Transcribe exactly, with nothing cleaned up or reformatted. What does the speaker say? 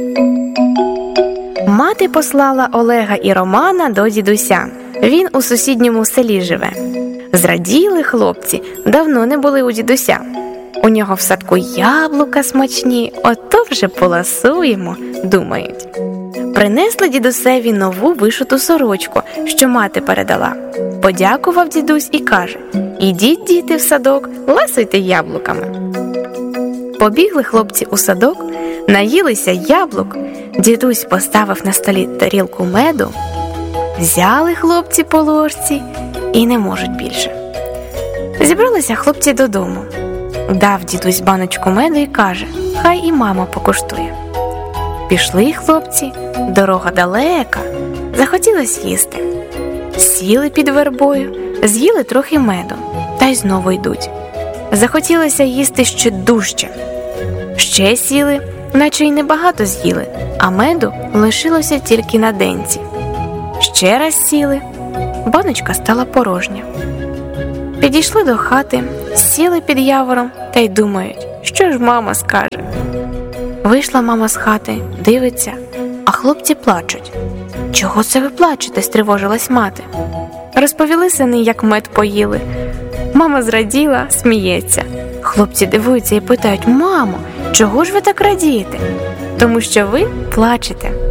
Мати послала Олега і Романа до дідуся. Він у сусідньому селі живе. Зраділи хлопці, давно не були у дідуся. У нього в садку яблука смачні, ото вже поласуємо, думають. Принесли дідусеві нову вишиту сорочку, що мати передала. Подякував дідусь і каже: «Ідіть, діти, в садок, ласуйте яблуками». Побігли хлопці у садок, наїлися яблук, дідусь поставив на столі тарілку меду. Взяли хлопці по ложці і не можуть більше. Зібралися хлопці додому. Дав дідусь баночку меду і каже: «Хай і мама покуштує». Пішли хлопці, дорога далека, захотілось їсти. Сіли під вербою, з'їли трохи меду, та й знову йдуть. Захотілося їсти ще дужче. Ще сіли, наче й небагато з'їли, а меду лишилося тільки на денці. Ще раз сіли, баночка стала порожня. Підійшли до хати, сіли під явором та й думають, що ж мама скаже. Вийшла мама з хати, дивиться, а хлопці плачуть. «Чого це ви плачете?» – стривожилась мати. Розповіли сини, як мед поїли. Мама зраділа, сміється. Хлопці дивуються і питають: «Мамо, чого ж ви так радієте?» «Тому що ви плачете».